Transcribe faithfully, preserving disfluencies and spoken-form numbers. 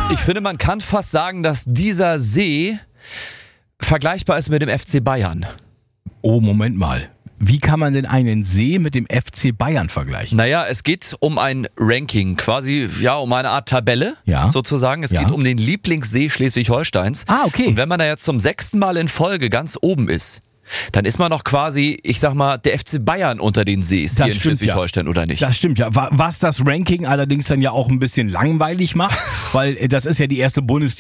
Ich finde, man kann fast sagen, dass dieser See vergleichbar ist mit dem F C Bayern. Oh, Moment mal. Wie kann man denn einen See mit dem F C Bayern vergleichen? Naja, es geht um ein Ranking, quasi ja um eine Art Tabelle Ja. sozusagen. Es Ja. geht um den Lieblingssee Schleswig-Holsteins. Ah, okay. Und wenn man da jetzt zum sechsten Mal in Folge ganz oben ist, dann ist man noch quasi, ich sag mal, der F C Bayern unter den Sees Das hier in stimmt, Schleswig-Holstein, oder nicht? Das stimmt ja. Wa- Was das Ranking allerdings dann ja auch ein bisschen langweilig macht, weil äh, das ist ja die erste Bundesliga